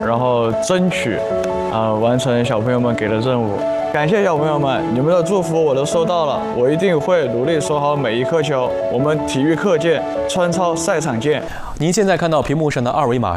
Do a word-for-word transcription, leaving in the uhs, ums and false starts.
然后争取啊、呃、完成小朋友们给的任务。感谢小朋友们，你们的祝福我都收到了，我一定会努力守好每一颗球。我们体育课见，川超赛场见。 您现在看到屏幕上的二维码